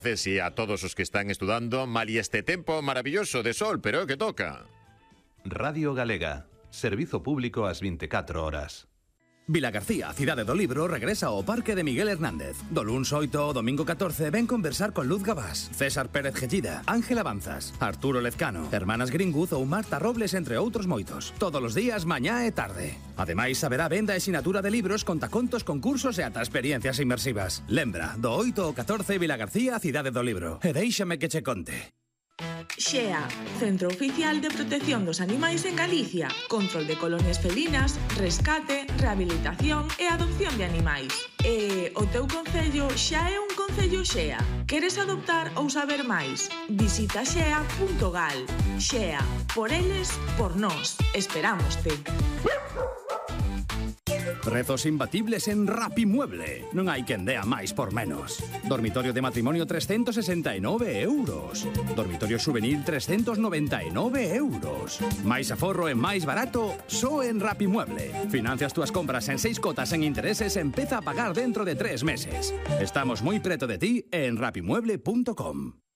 Y a todos os que están estudando, mali este tempo maravilloso de sol, pero que toca. Radio Galega, servizo público ás 24 horas. Vilagarcía, cidade do libro, regresa ao Parque de Miguel Hernández. Do luns 8 ao domingo 14 ven conversar con Luz Gabás, César Pérez Gellida, Ángel Avanzas, Arturo Lezcano, Hermanas Gringuz ou Marta Robles, entre outros moitos. Todos os días, mañá e tarde. Ademais, haberá venda e sinatura de libros, contacontos, concursos e ata experiencias inmersivas. Lembra, do 8 ao 14 Vilagarcía, cidade do libro. E déixame que che conte. XEA, Centro Oficial de Protección dos Animais en Galicia. Control de colonias felinas, rescate, rehabilitación e adopción de animais. E o teu concello xa é un concello XEA. Queres adoptar ou saber máis? Visita xea.gal. XEA, por eles, por nós. Esperámoste. Prezos imbatibles en Rapimueble. Non hai quen dea máis por menos. Dormitorio de matrimonio 369 euros. Dormitorio juvenil 399 euros. Máis aforro e máis barato só en Rapimueble. Financias túas compras en 6 cotas en intereses e empeza a pagar dentro de 3 meses. Estamos moi preto de ti en rapimueble.com.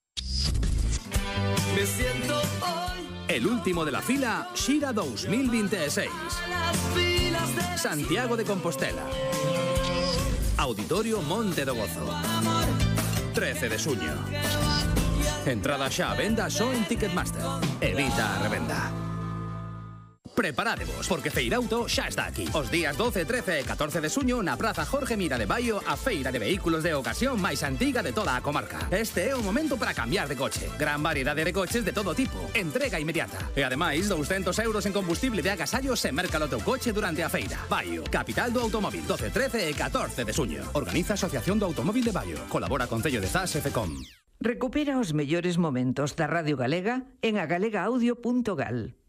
Me siento hoy. El último de la fila, Xira 2026. Santiago de Compostela. Auditorio Monte do Gozo. 13 de xuño. Entrada xa a venda só en Ticketmaster. Evita a revenda. Preparadevos, porque Feirauto xa está aquí. Os días 12, 13 e 14 de xuño na Praza Jorge Mira de Baio, a feira de vehículos de ocasión máis antiga de toda a comarca. Este é o momento para cambiar de coche. Gran variedade de coches de todo tipo. Entrega inmediata. E ademais, 200 euros en combustible de agasallo se merca o teu coche durante a feira. Baio, capital do automóvil, 12, 13 e 14 de xuño. Organiza Asociación do Automóvil de Baio. Colabora Concello de Zas e FECOM. Recupera os mellores momentos da Radio Galega en agalegaudio.gal.